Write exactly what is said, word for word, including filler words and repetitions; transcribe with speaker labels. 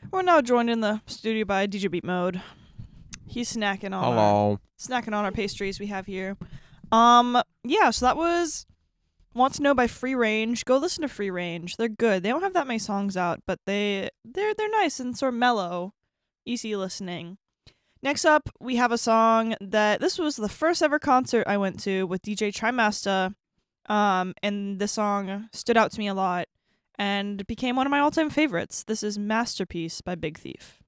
Speaker 1: We're now joined in the studio by D J Beat Mode. He's snacking on our,
Speaker 2: Hello.
Speaker 1: snacking on our pastries we have here. Um, yeah, so that was Want to Know by Free Range. Go listen to Free Range. They're good. They don't have that many songs out, but they they're they're nice and sort of mellow, easy listening. Next up, we have a song that this was the first ever concert I went to with D J Trimasta. Um, and this song stood out to me a lot and became one of my all-time favorites. This is Masterpiece by Big Thief.